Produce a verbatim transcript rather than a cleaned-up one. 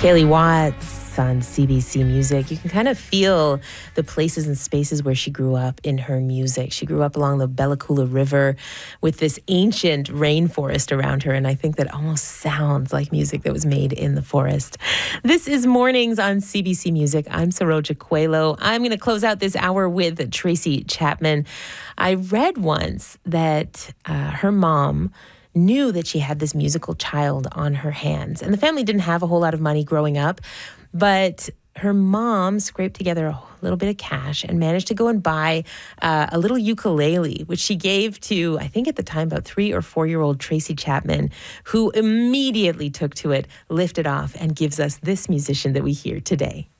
Kaylee Watts on C B C Music. You can kind of feel the places and spaces where she grew up in her music. She grew up along the Bella Coola River with this ancient rainforest around her, and I think that almost sounds like music that was made in the forest. This is Mornings on C B C Music. I'm Saroja Coelho. I'm going to close out this hour with Tracy Chapman. I read once that uh, her mom knew that she had this musical child on her hands. And the family didn't have a whole lot of money growing up, but her mom scraped together a little bit of cash and managed to go and buy uh, a little ukulele, which she gave to, I think at the time, about three or four-year-old Tracy Chapman, who immediately took to it, lifted off, and gives us this musician that we hear today.